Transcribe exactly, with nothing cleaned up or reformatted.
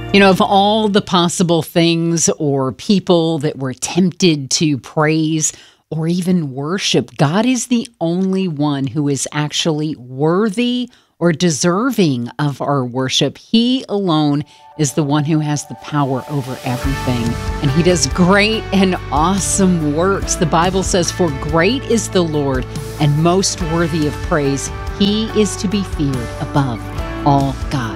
You know, of all the possible things or people that we're tempted to praise or even worship, God is the only one who is actually worthy or deserving of our worship. He alone is the one who has the power over everything. And he does great and awesome works. The Bible says, "For great is the Lord and most worthy of praise. He is to be feared above all gods."